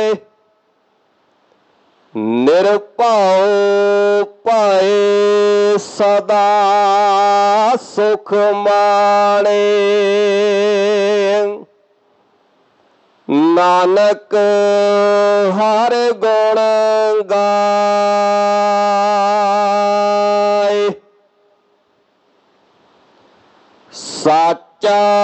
ਨਿਰਭਉ ਪਾਏ ਸਦਾ ਸੁਖ ਮਾਣੇ। ਨਾਨਕ ਹਰ ਗੁਣ ਗਾਏ। ਸਾਚਾ